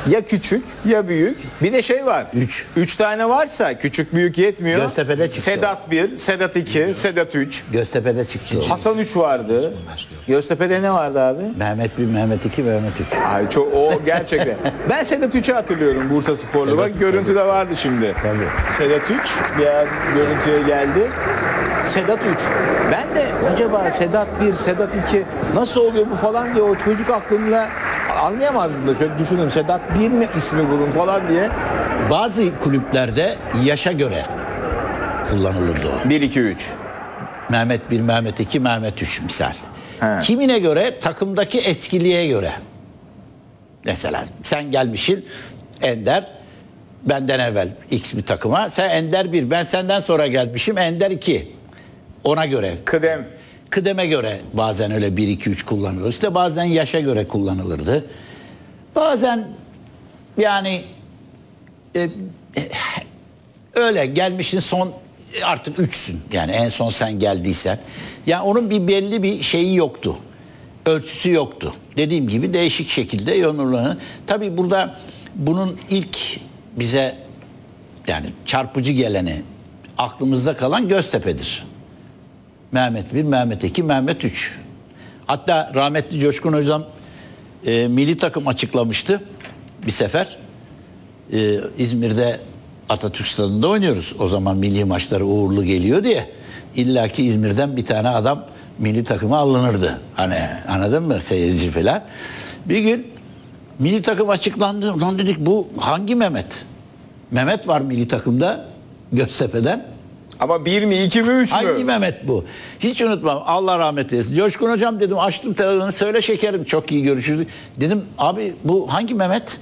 Ya küçük ya büyük. Bir de şey var. 3. 3 tane varsa küçük büyük yetmiyor. Göztepe'de çıktı Sedat 1, Sedat 2, Sedat 3. Göztepe'de çıktı. Hasan 3 vardı. Göztepe'de ne vardı abi? Mehmet 1, Mehmet 2, Mehmet 3. Ay çok o gerçekten. Ben Sedat 3'ü hatırlıyorum Bursa Spor'da. Sedat, Bak görüntü de vardı şimdi. Tabii. Sedat 3 ya görüntüye geldi. Sedat 3. Ben de acaba Sedat 1, Sedat 2 nasıl oluyor bu falan diye o çocuk aklımla anlayamazdım da şöyle düşündüm. Sedat 1 mi ismi bulun falan diye. Bazı kulüplerde yaşa göre kullanılırdı o. 1, 2, 3. Mehmet 1, Mehmet 2, Mehmet 3 misal. He. Kimine göre? Takımdaki eskiliğe göre. Mesela sen gelmişsin Ender benden evvel X bir takıma. Sen Ender 1, ben senden sonra gelmişim Ender 2. Ona göre. Kıdem. Kıdeme göre bazen öyle 1, 2, 3 kullanılır. İşte bazen yaşa göre kullanılırdı. Bazen yani öyle gelmişsin son artık 3'sün. Yani en son sen geldiysen. Yani onun bir belli bir şeyi yoktu. Ölçüsü yoktu. Dediğim gibi değişik şekilde yorumlanır. Tabii burada bunun ilk bize yani çarpıcı geleni aklımızda kalan Göztepe'dir. Mehmet 1, Mehmet 2, Mehmet 3. Hatta rahmetli Coşkun Hocam milli takım açıklamıştı bir sefer. İzmir'de Atatürk Stadı'nda oynuyoruz. O zaman milli maçları uğurlu geliyor diye. İlla ki İzmir'den bir tane adam milli takıma alınırdı. Hani anladın mı seyirci falan. Bir gün milli takım açıklandı. Lan dedik bu hangi Mehmet? Mehmet var milli takımda Göztepe'den. Ama 1 mi 2 mi 3 mü? Hangi Mehmet bu? Hiç unutmam. Allah rahmet eylesin. Coşkun Hocam dedim açtım televizyonu söyle şekerim çok iyi görüşürüz. Dedim abi bu hangi Mehmet?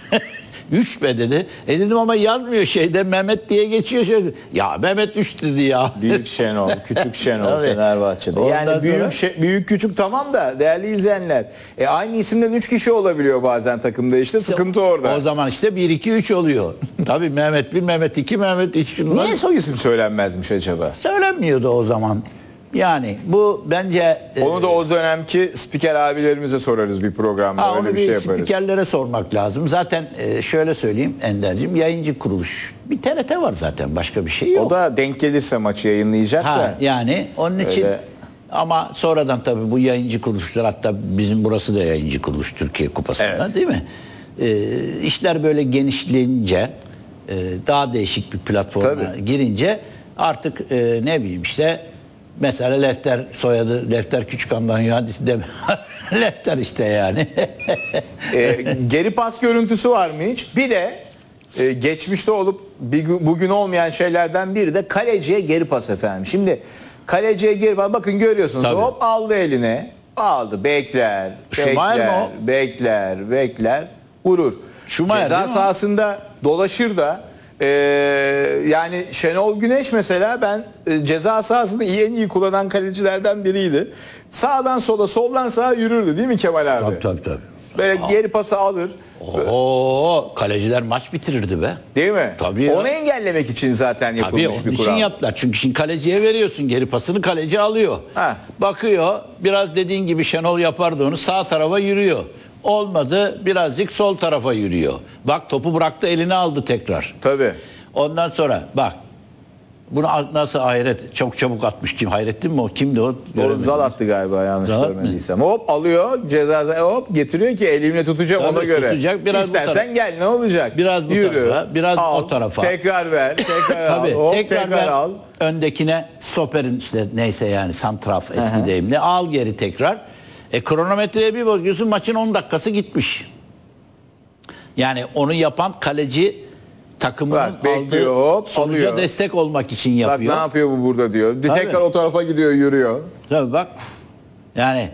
3 be dedi. Dedim ama yazmıyor şeyde Mehmet diye geçiyor. Şöyle. Ya Mehmet 3 dedi ya. Büyük Şenol, küçük Şenol Tabii. Fenerbahçe'de. Ondan Yani büyük sonra- büyük küçük tamam da değerli izleyenler. Aynı isimden 3 kişi olabiliyor bazen takımda işte sıkıntı orada. O zaman işte 1 2 3 oluyor. Tabii Mehmet 1, Mehmet 2, Mehmet 3. Niye soy isim söylenmezmiş acaba? Söylenmiyordu o zaman. Yani bu bence Onu da o dönemki spiker abilerimize sorarız bir programda. Öyle onu bir şey bir yaparız. spikerlere sormak lazım. Zaten şöyle söyleyeyim Ender'cim yayıncı kuruluş. Bir TRT var zaten başka bir şey yok. O da denk gelirse maçı yayınlayacak da. Yani onun için Öyle. ama sonradan tabii bu yayıncı kuruluşlar hatta bizim burası da yayıncı kuruluş Türkiye Kupası'nda Evet. değil mi? İşler böyle genişleyince daha değişik bir platforma Tabii. girince artık ne bileyim işte mesela Lefter soyadı Lefter Küçükan'dan mühendisi deme. Lefter işte yani. Geri pas görüntüsü var mı hiç? Bir de geçmişte olup bugün olmayan şeylerden biri de kaleciye geri pas efendim. Şimdi kaleciye geri pas bakın görüyorsunuz Tabii. hop aldı eline aldı bekler Schumacher mi bekler vurur. Schumacher Ceza değil mi o? sahasında dolaşır da yani Şenol Güneş mesela ben ceza sahasını en iyi kullanan kalecilerden biriydi. Sağdan sola soldan sağa yürürdü değil mi Kemal abi? Tabii. Böyle geri pası alır. Oo, kaleciler maç bitirirdi be. Değil mi? Tabii ya. Onu engellemek için zaten Tabii yapılmış onun bir için kural. yaptılar. Çünkü şimdi kaleciye veriyorsun geri pasını kaleci alıyor. Ha. Bakıyor biraz dediğin gibi Şenol yapardı onu sağ tarafa yürüyor. Olmadı birazcık sol tarafa yürüyor. Bak topu bıraktı eline aldı tekrar. Tabii. Ondan sonra bak bunu nasıl Hayret çok çabuk atmış kim Hayrettin mi o kimdi o? Doğru Göremedim. zal attı galiba yanlış Zalat mı? görmediysem. Hop alıyor ceza hop getiriyor ki elimle tutacağım Tabii, ona göre. tutacak, biraz bu İstersen tarafa. gel ne olacak? Biraz bu tarafa, biraz o tarafa. Tekrar ver, tekrar Tabii al. Hop, tekrar ver al. öndekine stoperin işte neyse yani santraf eski deyimle al geri tekrar. Kronometreye bir bakıyorsun maçın 10 dakikası gitmiş. Yani onu yapan kaleci takımının Bak, bekliyor, aldığı hop, sonuca alıyor. destek olmak için Bak yapıyor. ne yapıyor bu burada diyor. Bir Tabii. tekrar o tarafa gidiyor yürüyor. Tabii bak yani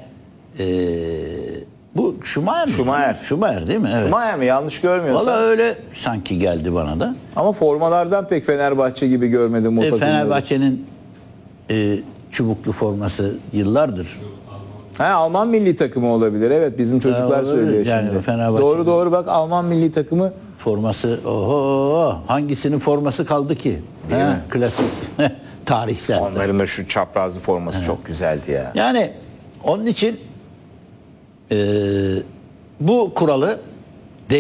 bu Schumacher mi? Schumacher. Schumacher değil mi? Evet. Schumacher mi yanlış görmüyorsam. Valla öyle sanki geldi bana da. Ama formalardan pek Fenerbahçe gibi görmedim o takımları. Fenerbahçe'nin çubuklu forması yıllardır. Alman milli takımı olabilir. Evet bizim çocuklar olabilir. söylüyor Yani şimdi. Fenerbahçe- Doğru bak Alman milli takımı. Forması oho hangisinin forması kaldı ki? Değil mi? Klasik tarihsel. Onların da şu çaprazlı forması çok güzeldi ya. Yani onun için bu kuralı